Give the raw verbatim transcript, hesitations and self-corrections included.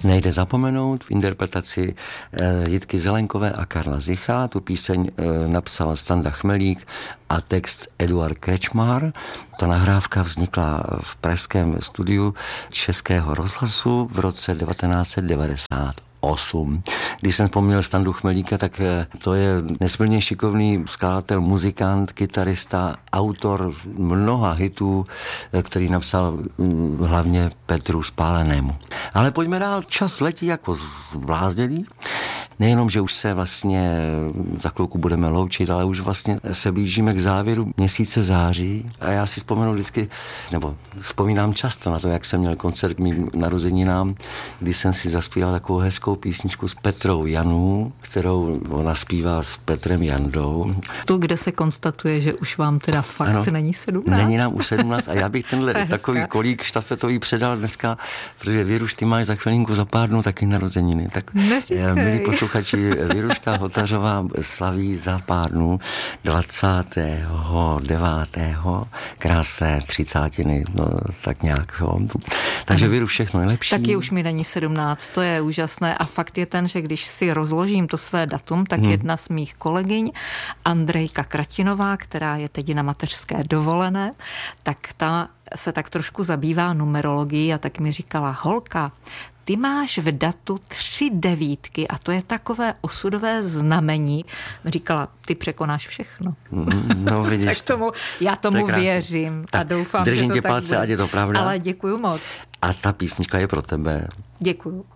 nejde zapomenout v interpretaci Jitky Zelenkové a Karla Zicha. Tu píseň napsal Standa Chmelík a text Eduard Krečmar. Ta nahrávka vznikla v pražském studiu Českého rozhlasu v roce devatenáct set devadesát osm. Když jsem vzpomněl Standu Chmelíka, tak to je nesmírně šikovný skladatel, muzikant, kytarista, autor mnoha hitů, který napsal hlavně Petru Spálenému. Ale pojďme dál, čas letí jako zblázněný. Nejenom, že už se vlastně za chvilku budeme loučit, ale už vlastně se blížíme k závěru měsíce září a já si vzpomenu vždycky, nebo vzpomínám často na to, jak jsem měl koncert k mým narozeninám, kdy jsem si zaspíval takovou hezkou písničku s Petrou Janů, kterou ona zpívá s Petrem Jandou. Tu, kde se konstatuje, že už vám teda fakt ano, není sedmnáct. Není nám už sedmnáct a já bych tenhle takový kolík štafetový předal dneska, protože Věruš, ty máš za chvilinku, za pár dnů taky narozeniny. Tak milí posluchači, Věruška Hotařová slaví za pár dnů dvacátého devátého krásné třicátiny, no tak nějak. Jo. Takže Věru, všechno nejlepší. Taky už mi není sedmnáct, to je úžasné a fakt je ten, že když si rozložím to své datum, tak hmm. jedna z mých kolegyň, Andrejka Kratinová, která je teď na mateřské dovolené, tak ta se tak trošku zabývá numerologií a tak mi říkala, holka, ty máš v datu tři devítky a to je takové osudové znamení. Říkala, ty překonáš všechno. No vidíš. Tak tomu, já tomu věřím tak a doufám, držím že to tě tak palce, bude. ať je to pravda. Ale děkuju moc. A ta písnička je pro tebe. Děkuju.